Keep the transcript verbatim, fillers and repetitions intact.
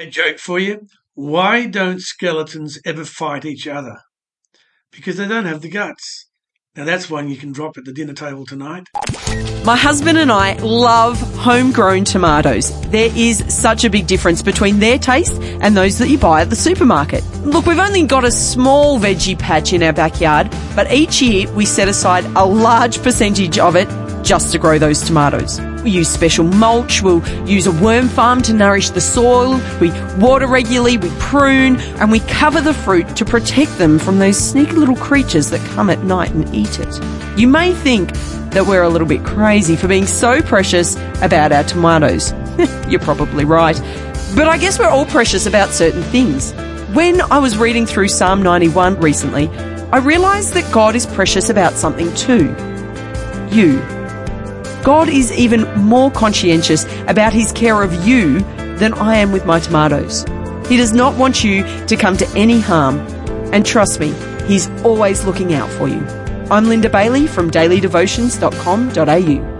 A joke for you. Why don't skeletons ever fight each other? Because they don't have the guts. Now that's one you can drop at the dinner table tonight. My husband and I love homegrown tomatoes. There is such a big difference between their taste and those that you buy at the supermarket. Look, we've only got a small veggie patch in our backyard, but each year we set aside a large percentage of it just to grow those tomatoes. We use special mulch, we'll use a worm farm to nourish the soil, we water regularly, we prune, and we cover the fruit to protect them from those sneaky little creatures that come at night and eat it. You may think that we're a little bit crazy for being so precious about our tomatoes. You're probably right. But I guess we're all precious about certain things. When I was reading through Psalm ninety-one recently, I realised that God is precious about something too. You. God is even more conscientious about his care of you than I am with my tomatoes. He does not want you to come to any harm. And trust me, he's always looking out for you. I'm Linda Bailey from daily devotions dot com dot a u.